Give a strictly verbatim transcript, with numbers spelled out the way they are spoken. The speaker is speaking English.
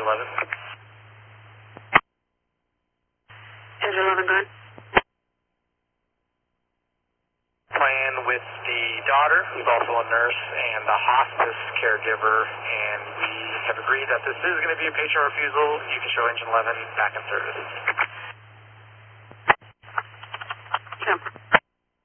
Engine eleven. Engine eleven, go ahead. Plan with the daughter, who's also a nurse, and the hospice caregiver, and we have agreed that this is going to be a patient refusal. You can show Engine eleven back in service.